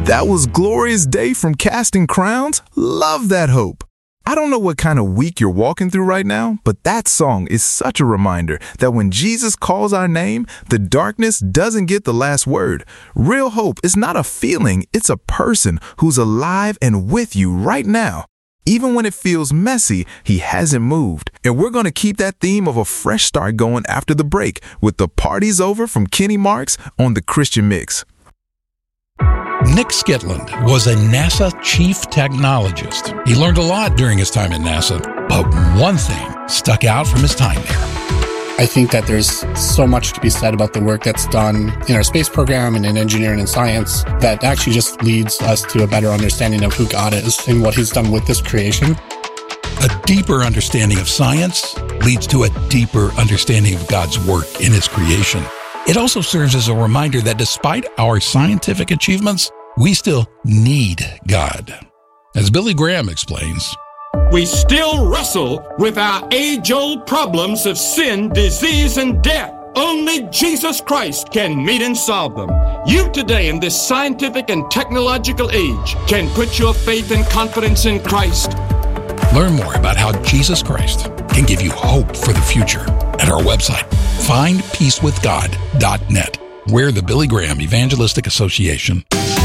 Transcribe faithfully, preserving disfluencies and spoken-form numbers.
That was Glorious Day from Casting Crowns. Love that hope. I don't know what kind of week you're walking through right now, but that song is such a reminder that when Jesus calls our name, the darkness doesn't get the last word. Real hope is not a feeling, it's a person who's alive and with you right now. Even when it feels messy, he hasn't moved. And we're going to keep that theme of a fresh start going after the break with The Party's Over from Kenny Marks on The Christian Mix. Nick Skitland was a NASA chief technologist. He learned a lot during his time at NASA, but one thing stuck out from his time there. I think that there's so much to be said about the work that's done in our space program and in engineering and science that actually just leads us to a better understanding of who God is and what he's done with this creation. A deeper understanding of science leads to a deeper understanding of God's work in his creation. It also serves as a reminder that despite our scientific achievements, we still need God. As Billy Graham explains, we still wrestle with our age-old problems of sin, disease, and death. Only Jesus Christ can meet and solve them. You today in this scientific and technological age can put your faith and confidence in Christ. Learn more about how Jesus Christ can give you hope for the future at our website, find peace with god dot net. We're the Billy Graham Evangelistic Association.